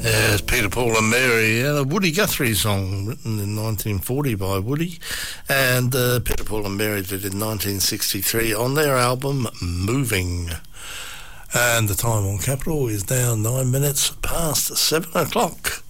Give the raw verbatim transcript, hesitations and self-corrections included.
Yeah, it's Peter, Paul and Mary, yeah, a Woody Guthrie song written in nineteen forty by Woody, and uh, Peter, Paul and Mary did in nineteen sixty-three on their album Moving. And the time on Capital is now nine minutes past seven o'clock.